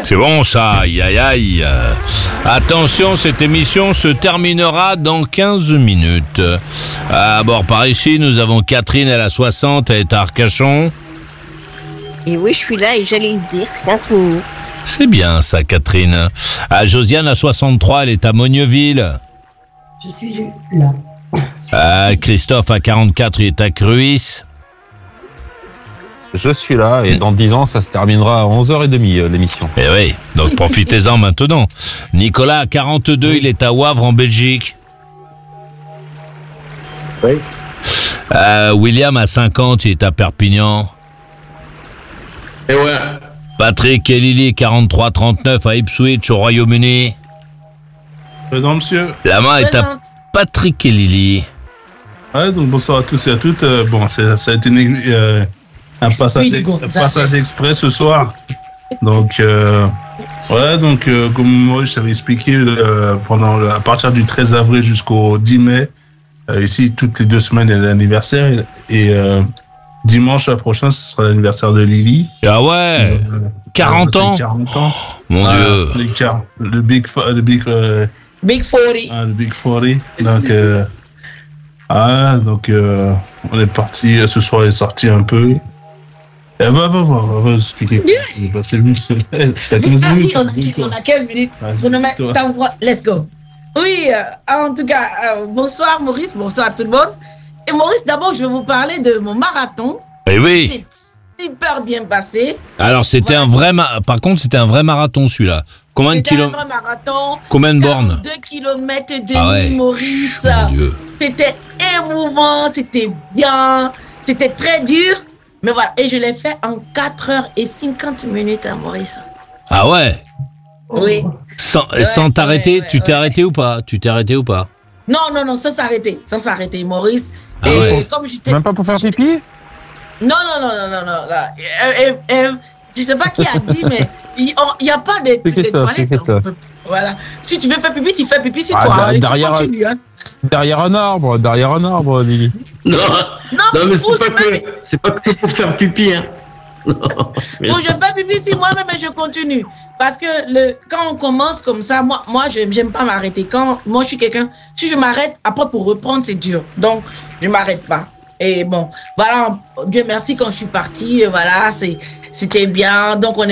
C'est bon ça, aïe aïe aïe. Attention, cette émission se terminera dans 15 minutes. À bord par ici, nous avons Catherine, elle a 60, elle est à Arcachon. Et oui, je suis là et j'allais le dire, 15 minutes. C'est bien ça, Catherine. Josiane a 63, elle est à Mogneuville. Je suis là. Christophe a 44, il est à Cruis. Je suis là et dans 10 ans, ça se terminera à 11h30 l'émission. Eh oui, donc profitez-en maintenant. Nicolas a 42, il est à Wavre en Belgique. Oui. William a 50, il est à Perpignan. Et ouais. Patrick et Lily, 43-39 à Ipswich au Royaume-Uni. Présent, monsieur. La main est à Patrick et Lily. Ouais, donc bonsoir à tous et à toutes. Bon, ça a été un passage exprès ce soir. Donc, comme moi je t'avais expliqué, à partir du 13 avril jusqu'au 10 mai, ici, toutes les 2 semaines, il y a l'anniversaire. Et dimanche prochain, ce sera l'anniversaire de Lily. Ah ouais, 40 ans. 40 ans. Mon Dieu. Le Big 40. Big 40. Le Big 40. Donc, on est parti. Ce soir, elle est sortie un peu. Va expliquer. C'est lui, on a 15 minutes. Let's go. Oui, en tout cas, bonsoir Maurice, bonsoir à tout le monde. Et Maurice, d'abord, je vais vous parler de mon marathon. Eh oui. C'est super bien passé. Alors, c'était un vrai par contre, c'était un vrai marathon celui-là. Combien de kilomètres? C'était un vrai marathon. Combien de bornes? 2 km et demi, Maurice. Mon Dieu. C'était émouvant, c'était bien, c'était très dur. Mais voilà, et je l'ai fait en 4h50 à Maurice. Ah ouais? Oui. Sans t'arrêter, tu t'es arrêté ou pas? Non, sans s'arrêter, Maurice. Ah et ouais. comme j'étais... Même pas pour faire pipi? Non. Là. Je sais pas qui a dit, mais il n'y a pas de toilettes. Voilà. Si tu veux faire pipi, tu fais pipi, c'est toi. Derrière, tu continues, hein. derrière un arbre, Lily. Non, mais c'est pas que pour faire pipi, hein. Bon, je fais pipi si moi-même et je continue. Parce que quand on commence comme ça, moi j'aime pas m'arrêter. Moi je suis quelqu'un, si je m'arrête, après pour reprendre c'est dur. Donc je m'arrête pas. Et bon, voilà, Dieu merci quand je suis partie, voilà, c'était bien. Donc on